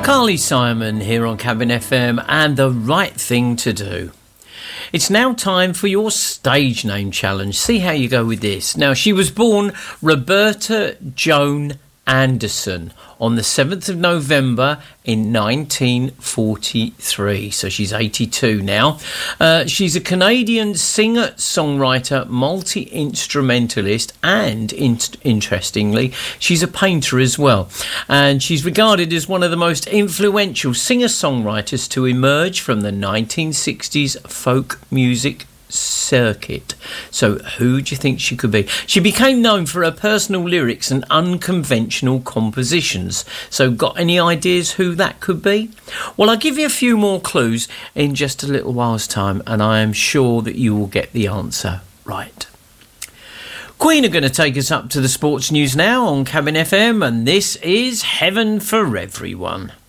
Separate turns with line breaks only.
Carly Simon here on Cabin FM and The Right Thing to Do. It's now time for your stage name challenge. See how you go with this. Now, she was born Roberta Joan Anderson on the 7th of November in 1943. So she's 82 now. She's a Canadian singer, songwriter, multi-instrumentalist, and interestingly, she's a painter as well. And she's regarded as one of the most influential singer-songwriters to emerge from the 1960s folk music circuit. So who do you think she could be? She became known for her personal lyrics and unconventional compositions. So got any ideas who that could be? Well, I'll give you a few more clues in just a little while's time, and I am sure that you will get the answer right. Queen are going to take us up to the sports news now on Cabin FM, and this is Heaven for Everyone.